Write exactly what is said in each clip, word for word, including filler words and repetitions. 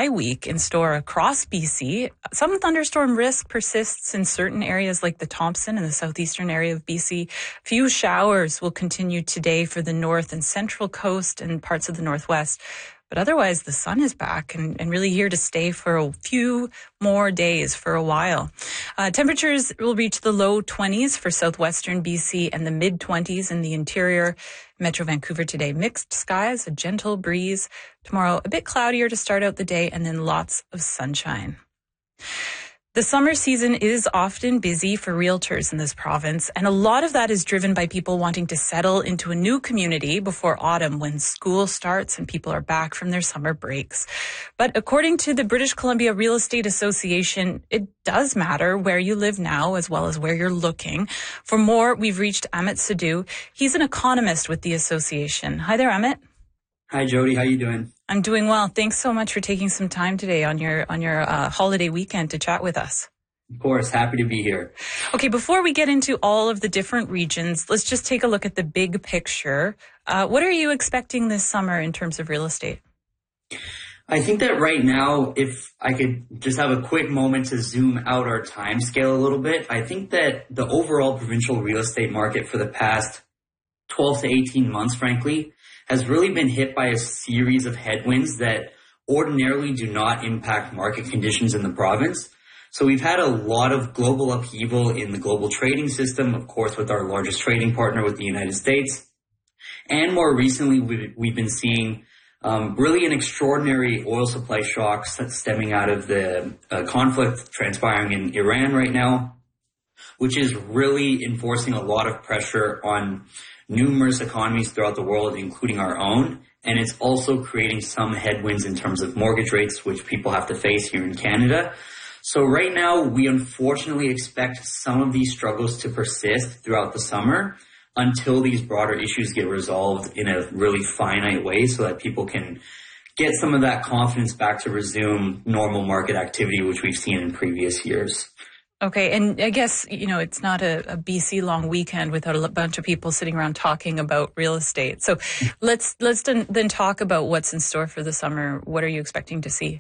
bye week in store across B C. Some thunderstorm risk persists in certain areas like the Thompson and the southeastern area of B C. Few showers will continue today for the north and central coast and parts of the northwest. But otherwise, the sun is back and, and really here to stay for a few more days, for a while. Uh, temperatures will reach the low twenties for southwestern B C and the mid twenties in the interior. Metro Vancouver today, mixed skies, a gentle breeze. Tomorrow, a bit cloudier to start out the day, and then lots of sunshine. The summer season is often busy for realtors in this province, and a lot of that is driven by people wanting to settle into a new community before autumn when school starts and people are back from their summer breaks. But according to the British Columbia Real Estate Association, it does matter where you live now as well as where you're looking. For more, we've reached Amit Sidhu. He's an economist with the association. Hi there, Amit. Hi, Jody. How you doing? I'm doing well. Thanks so much for taking some time today on your on your uh, holiday weekend to chat with us. Of course. Happy to be here. Okay, before we get into all of the different regions, let's just take a look at the big picture. Uh, what are you expecting this summer in terms of real estate? I think that right now, if I could just have a quick moment to zoom out our time scale a little bit, I think that the overall provincial real estate market for the past twelve to eighteen months, frankly, has really been hit by a series of headwinds that ordinarily do not impact market conditions in the province. So we've had a lot of global upheaval in the global trading system, of course, with our largest trading partner with the United States. And more recently, we've, we've been seeing um, really an extraordinary oil supply shock stemming out of the uh, conflict transpiring in Iran right now, which is really enforcing a lot of pressure on numerous economies throughout the world, including our own. And it's also creating some headwinds in terms of mortgage rates, which people have to face here in Canada. So right now, we unfortunately expect some of these struggles to persist throughout the summer until these broader issues get resolved in a really finite way so that people can get some of that confidence back to resume normal market activity, which we've seen in previous years. Okay, and I guess, you know, it's not a, a B C long weekend without a bunch of people sitting around talking about real estate. So let's let's then, then talk about what's in store for the summer. What are you expecting to see?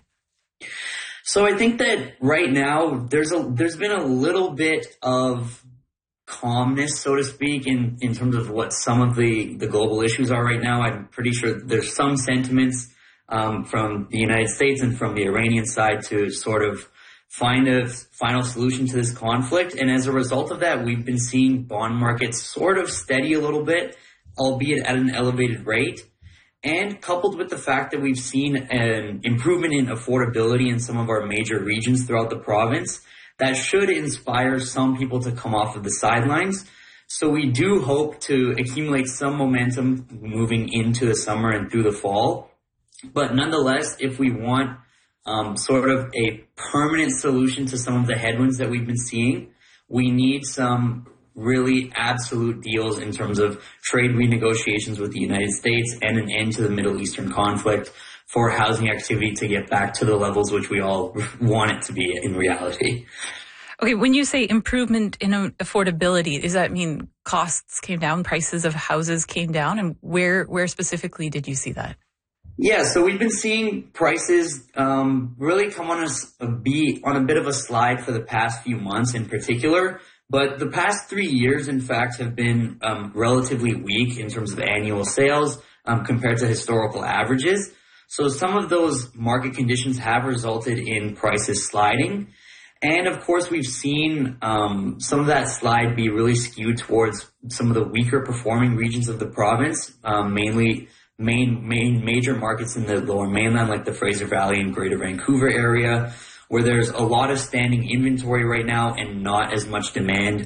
So I think that right now there's a there's been a little bit of calmness, so to speak, in, in terms of what some of the, the global issues are right now. I'm pretty sure there's some sentiments um, from the United States and from the Iranian side to sort of find a final solution to this conflict. And as a result of that, we've been seeing bond markets sort of steady a little bit, albeit at an elevated rate. And coupled with the fact that we've seen an improvement in affordability in some of our major regions throughout the province, that should inspire some people to come off of the sidelines. So we do hope to accumulate some momentum moving into the summer and through the fall. But nonetheless, if we want Um, sort of a permanent solution to some of the headwinds that we've been seeing, we need some really absolute deals in terms of trade renegotiations with the United States and an end to the Middle Eastern conflict for housing activity to get back to the levels which we all want it to be in reality. Okay, when you say improvement in affordability, does that mean costs came down, prices of houses came down, and where where specifically did you see that? Yeah, so we've been seeing prices um, really come on a, a beat, on a bit of a slide for the past few months in particular. But the past three years, in fact, have been um, relatively weak in terms of annual sales um, compared to historical averages. So some of those market conditions have resulted in prices sliding. And of course, we've seen um, some of that slide be really skewed towards some of the weaker performing regions of the province, um, mainly main main major markets in the Lower Mainland, like the Fraser Valley and Greater Vancouver area, where there's a lot of standing inventory right now and not as much demand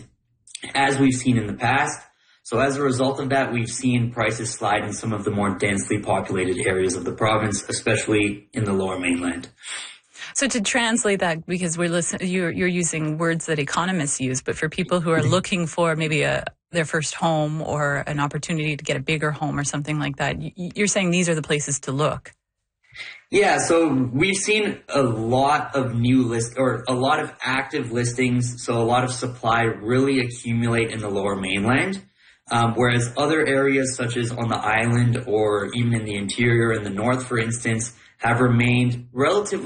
as we've seen in the past. So as a result of that, we've seen prices slide in some of the more densely populated areas of the province, especially in the Lower Mainland. So to translate that, because we're listening, you're, you're using words that economists use, but for people who are looking for maybe a their first home or an opportunity to get a bigger home or something like that, you're saying these are the places to look. Yeah, so we've seen a lot of new list or a lot of active listings, so a lot of supply really accumulate in the Lower Mainland, um, whereas other areas such as on the island or even in the interior in the north, for instance, have remained relatively